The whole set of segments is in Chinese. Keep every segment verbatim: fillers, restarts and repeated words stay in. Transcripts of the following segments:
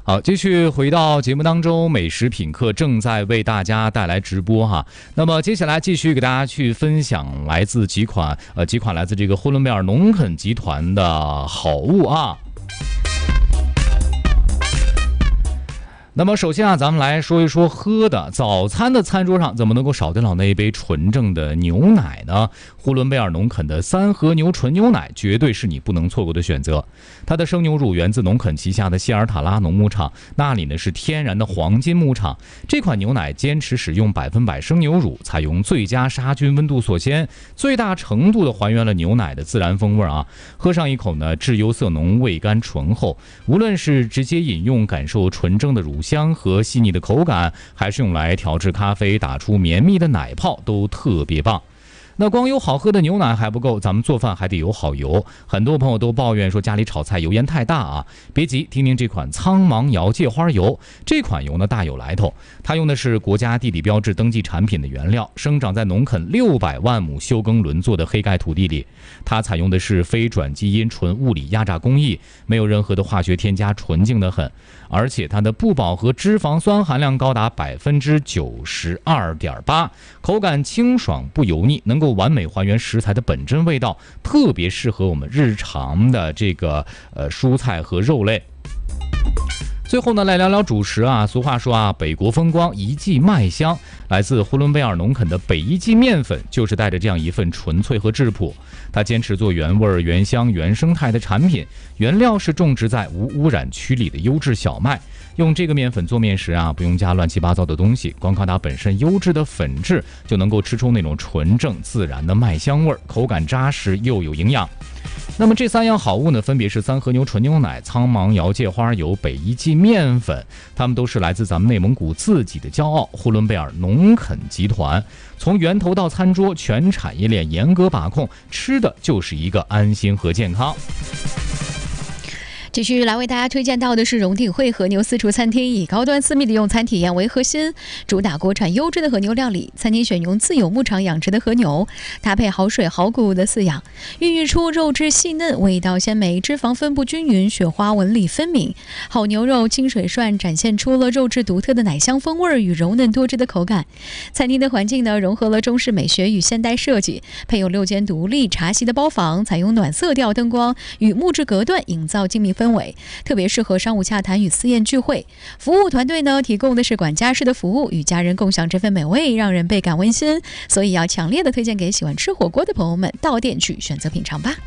好，继续回到节目当中，美食品客正在为大家带来直播哈。那么接下来继续给大家去分享来自几款呃几款来自这个呼伦贝尔农垦集团的好物啊。那么首先啊，咱们来说一说喝的。早餐的餐桌上怎么能够少得了那一杯纯正的牛奶呢？呼伦贝尔农垦的三和牛纯牛奶绝对是你不能错过的选择。它的生牛乳源自农垦旗下的希尔塔拉农牧场，那里呢是天然的黄金牧场。这款牛奶坚持使用百分百生牛乳，采用最佳杀菌温度锁鲜，最大程度的还原了牛奶的自然风味啊。喝上一口呢，质优色浓，味甘醇厚。无论是直接饮用感受纯正的乳香和细腻的口感，还是用来调制咖啡打出绵密的奶泡，都特别棒。那光有好喝的牛奶还不够，咱们做饭还得有好油。很多朋友都抱怨说家里炒菜油烟太大啊，别急，听听这款苍芒瑶芥花油。这款油呢大有来头，它用的是国家地理标志登记产品的原料，生长在农垦六百万亩休耕轮作的黑盖土地里。它采用的是非转基因纯物理压榨工艺，没有任何的化学添加，纯净的很。而且它的不饱和脂肪酸含量高达百分之九十二点八，口感清爽不油腻，能够完美还原食材的本真味道，特别适合我们日常的这个呃蔬菜和肉类。最后呢，来聊聊主食啊。俗话说啊，北国风光，一季麦香。来自呼伦贝尔农垦的北一季面粉，就是带着这样一份纯粹和质朴。它坚持做原味、原香、原生态的产品，原料是种植在无污染区里的优质小麦。用这个面粉做面时啊，不用加乱七八糟的东西，光靠它本身优质的粉质，就能够吃出那种纯正自然的麦香味，口感扎实又有营养。那么这三样好物呢，分别是三和牛纯牛奶、苍芒瑶芥花油、北一季面粉，它们都是来自咱们内蒙古自己的骄傲——呼伦贝尔农垦集团。从源头到餐桌，全产业链严格把控，吃的就是一个安心和健康。 继续来为大家推荐到的是荣鼎汇和牛私厨餐厅，以高端私密的用餐体验为核心，主打国产优质的和牛料理。餐厅选用自有牧场养殖的和牛，搭配好水好谷的饲养，孕育出肉质细嫩、味道鲜美、脂肪分布均匀、雪花纹理分明。好牛肉清水涮展现出了肉质独特的奶香风味与柔嫩多汁的口感。餐厅的环境呢，融合了中式美学与现代设计，配有六间独立茶席的包房，采用暖色调灯光与木质隔断，营造静谧氛围，特别适合商务洽谈与私宴聚会。服务团队呢，提供的是管家式的服务，与家人共享这份美味，让人倍感温馨。所以要强烈的推荐给喜欢吃火锅的朋友们，到店去选择品尝吧。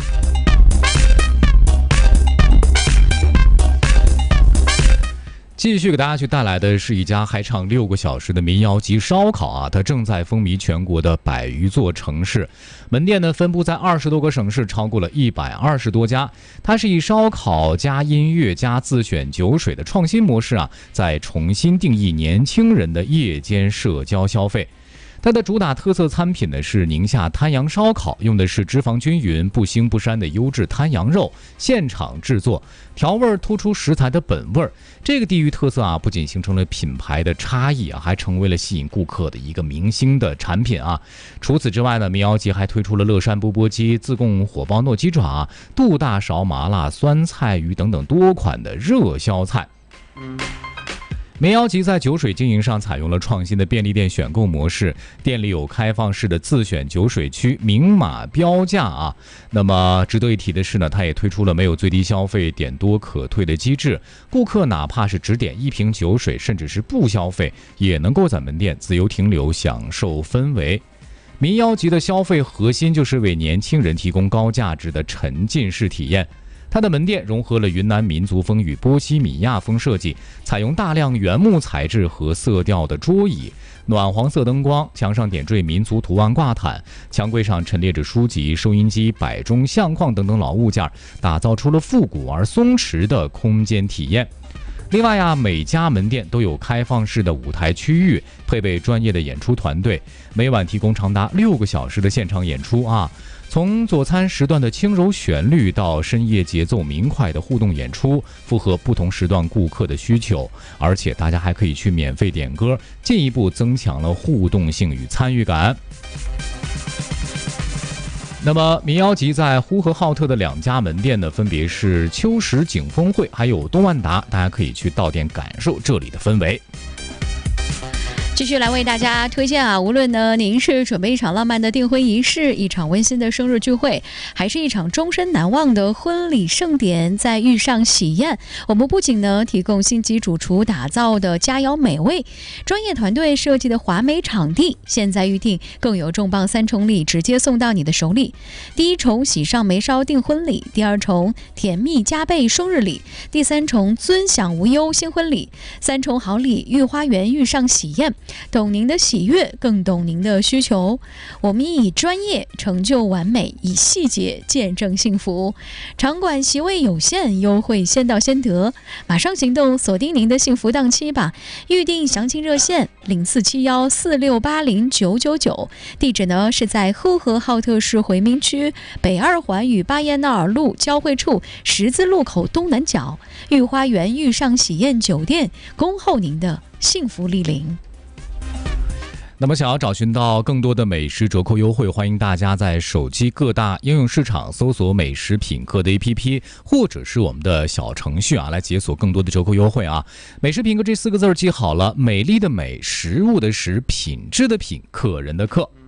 继续给大家去带来的是一家嗨唱六个小时的民谣级烧烤啊，它正在风靡全国的百余座城市，门店呢分布在二十多个省市，超过了一百二十多家。它是以烧烤加音乐加自选酒水的创新模式啊，在重新定义年轻人的夜间社交消费。它的主打特色餐品呢是宁夏滩羊烧烤，用的是脂肪均匀、不腥不膻的优质滩羊肉，现场制作，调味突出食材的本味。这个地域特色啊，不仅形成了品牌的差异啊，还成为了吸引顾客的一个明星的产品啊。除此之外呢，民谣集还推出了乐山钵钵鸡、自贡火爆糯鸡爪、杜大勺麻辣酸菜鱼等等多款的热销菜。民谣集在酒水经营上采用了创新的便利店选购模式，店里有开放式的自选酒水区，明码标价啊。那么值得一提的是呢，它也推出了没有最低消费、点多可退的机制，顾客哪怕是只点一瓶酒水，甚至是不消费，也能够在门店自由停留，享受氛围。民谣集的消费核心就是为年轻人提供高价值的沉浸式体验。它的门店融合了云南民族风与波西米亚风设计，采用大量原木材质和色调的桌椅，暖黄色灯光，墙上点缀民族图案挂毯，墙柜上陈列着书籍、收音机、摆钟、相框等等老物件，打造出了复古而松弛的空间体验。另外呀，每家门店都有开放式的舞台区域，配备专业的演出团队，每晚提供长达六个小时的现场演出啊。从佐餐时段的轻柔旋律到深夜节奏明快的互动演出，符合不同时段顾客的需求，而且大家还可以去免费点歌，进一步增强了互动性与参与感。 那么民谣集在呼和浩特的两家门店呢，分别是秋实景峰汇还有东万达，大家可以去到店感受这里的氛围。 继续来为大家推荐啊，无论呢您是准备一场浪漫的订婚仪式，一场温馨的生日聚会，还是一场终身难忘的婚礼盛典，在遇上喜宴，我们不仅呢提供星级主厨打造的佳肴美味，专业团队设计的华美场地，现在预定更有重磅三重礼直接送到你的手里。第一重喜上眉梢订婚礼，第二重甜蜜加倍生日礼，第三重尊享无忧新婚礼，三重好礼御花园遇上喜宴。懂您的喜悦，更懂您的需求。我们以专业成就完美，以细节见证幸福。场馆席位有限，优惠先到先得，马上行动，锁定您的幸福档期吧！预定详情热线零四七幺四六八零九九九，地址呢是在呼和浩特市回民区北二环与巴彦淖尔路交汇处十字路口东南角，御花园遇上喜宴酒店，恭候您的幸福莅临。 那么想要找寻到更多的美食折扣优惠，欢迎大家在手机各大应用市场搜索美食品客的 A P P， 或者是我们的小程序啊，来解锁更多的折扣优惠啊。美食品客这四个字记好了，美丽的美，食物的食，品质的品，客人的客。